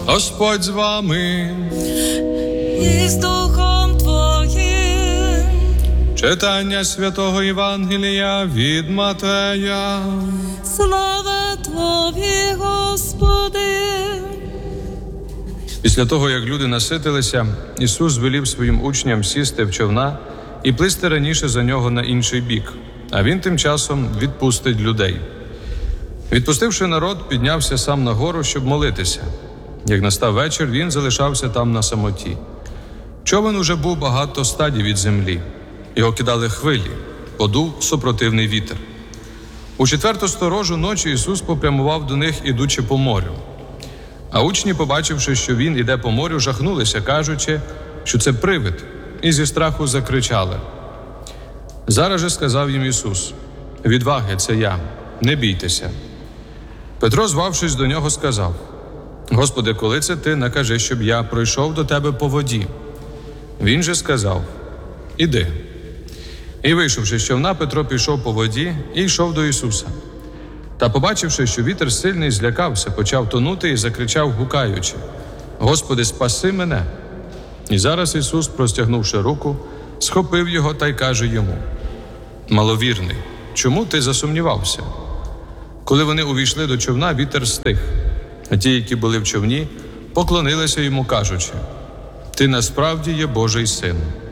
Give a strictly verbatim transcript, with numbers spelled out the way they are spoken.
Господь з вами. І з Духом Твоїм. Читання Святого Євангелія від Матея. Слава Тобі, Господи! Після того, як люди наситилися, Ісус звелів своїм учням сісти в човна і плисти раніше за нього на інший бік, а Він тим часом відпустить людей. Відпустивши народ, піднявся сам на гору, щоб молитися. Як настав вечір, Він залишався там на самоті. Човен уже був багато стадій від землі. Його кидали хвилі, подув супротивний вітер. У четверту сторожу ночі Ісус попрямував до них, ідучи по морю. А учні, побачивши, що Він іде по морю, жахнулися, кажучи, що це привид, і зі страху закричали. Зараз же сказав їм Ісус: «Відваги, це я, не бійтеся». Петро, звавшись до нього, сказав: «Господи, коли це ти, накажи, щоб я пройшов до тебе по воді». Він же сказав: «Іди». І, вийшовши з човна, Петро пішов по воді і йшов до Ісуса. Та, побачивши, що вітер сильний, злякався, почав тонути і закричав, гукаючи: «Господи, спаси мене!» І зараз Ісус, простягнувши руку, схопив його та й каже йому: «Маловірний, чому ти засумнівався?» Коли вони увійшли до човна, вітер стих, а ті, які були в човні, поклонилися йому, кажучи: «Ти насправді є Божий Син».